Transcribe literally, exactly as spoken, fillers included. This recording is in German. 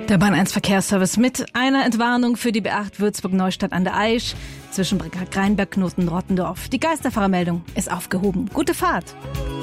Der Bahn eins Verkehrsservice mit einer Entwarnung für die B acht Würzburg-Neustadt an der Aisch zwischen Greinberg-Knoten-Rottendorf. Die Geisterfahrermeldung ist aufgehoben. Gute Fahrt!